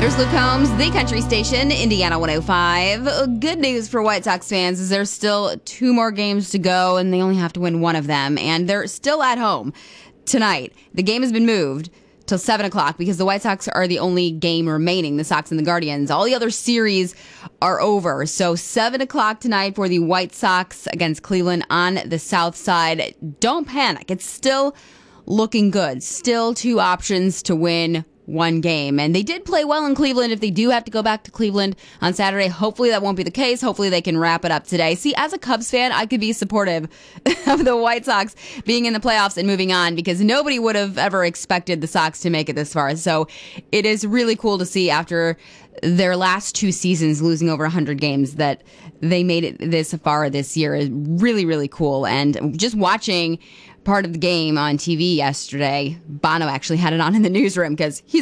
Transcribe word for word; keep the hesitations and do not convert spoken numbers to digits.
There's Luke Combs, the country station, Indiana one oh five. Good news for White Sox fans is there's still two more games to go, and they only have to win one of them. And they're still at home tonight. The game has been moved till seven o'clock because the White Sox are the only game remaining, the Sox and the Guardians. All the other series are over. So seven o'clock tonight for the White Sox against Cleveland on the south side. Don't panic. It's still looking good. Still two options to win one game. And they did play well in Cleveland. If they do have to go back to Cleveland on Saturday, hopefully that won't be the case. Hopefully they can wrap it up today. See, as a Cubs fan, I could be supportive of the White Sox being in the playoffs and moving on because nobody would have ever expected the Sox to make it this far. So it is really cool to see after their last two seasons losing over one hundred games that they made it this far this year is really, really cool. And just watching part of the game on T V yesterday, Bono actually had it on in the newsroom because he's